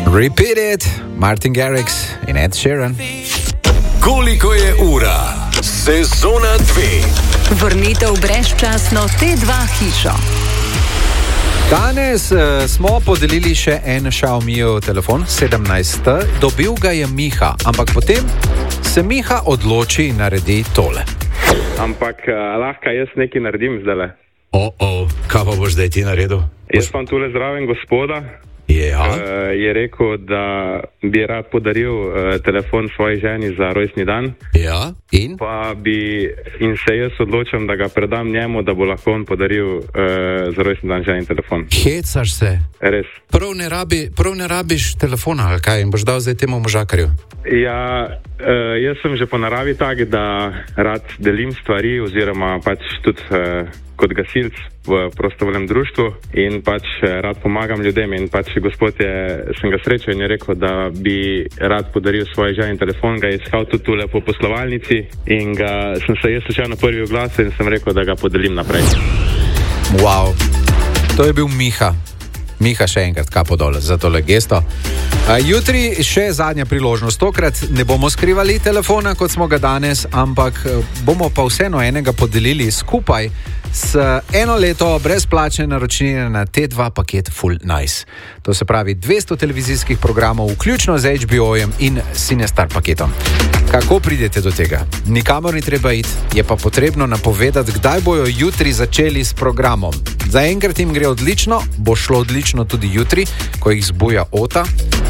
Repeat It, Martin Garrix in Ed Sheeran. Koliko je ura? Sezona 2. Vrnitev brezčasno T2 hišo. Danes smo podelili še en Xiaomijev telefon, 17. Dobil ga je Miha, ampak potem se Miha odloči in naredi tole. Ampak lahko jaz nekaj naredim zdaj. Kaj pa boš zdaj ti naredil? Jaz pa tule zraven gospoda. Ja. Je rekel, da bi rad podaril telefon svoji ženi za rojstni dan. Ja, in? In se jaz odločam, da ga predam njemu, da bo lahko on podaril za rojstni dan ženi telefon. Hecaš se? Res. Prav ne rabiš telefona, ali kaj? In boš dal zdaj temu možakarju? Ja, jaz sem že po naravi tak, da rad delim stvari oziroma pač tudi kot gasilc v prostovoljnem društvu in pač rad pomagam ljudem in pač gospod sem ga srečal in je rekel, da bi rad podaril svoji ženi telefon, ga je iskal tudi tule po poslovalnici in sem se jaz slučajno prvi oglasil in sem rekel, da ga podelim naprej. Wow, to je bil Miha. Miha, še enkrat kapo dole za tole gesto. Jutri še zadnja priložnost. Tokrat ne bomo skrivali telefona, kot smo ga danes, ampak bomo pa vseeno enega podelili skupaj s 1 leto brezplačne naročnine na T2 paket Full Nice. To se pravi 200 televizijskih programov, vključno z HBO-jem in Cinestar paketom. Kako pridete do tega? Nikamor ni treba iti, je pa potrebno napovedati, kdaj bojo jutri začeli s programom. Zaenkrat jim gre odlično, bo šlo odlično tudi jutri, ko jih zbuja Ota.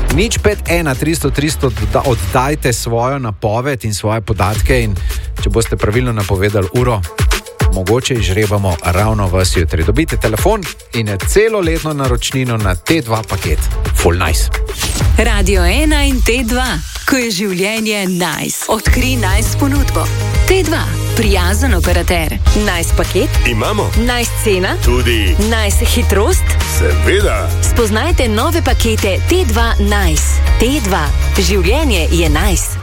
051 300 300 oddajte svojo napoved in svoje podatke in če boste pravilno napovedali uro, mogoče izžrebamo ravno vas jutri. Dobite telefon in celoletno naročnino na T2 paket Full Nice. Radio 1 in T2, ko je življenje nice. Odkri nice ponudbo. T2, prijazen operater. Nice paket? Imamo. Nice cena? Tudi. Nice hitrost? Seveda. Spoznajte nove pakete T2 Nice. T2, življenje je nice.